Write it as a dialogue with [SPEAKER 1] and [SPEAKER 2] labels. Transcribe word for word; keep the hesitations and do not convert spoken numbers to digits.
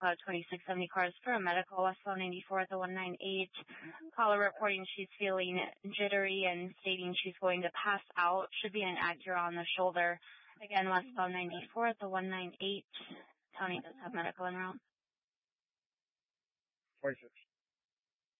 [SPEAKER 1] uh, twenty-six seventy cars for a medical, westbound ninety-four at the one ninety-eight. Caller reporting she's feeling jittery and stating she's going to pass out. Should be an Acura on the shoulder. Again, westbound ninety-four at the one ninety-eight. County does have medical en route.
[SPEAKER 2] twenty-six.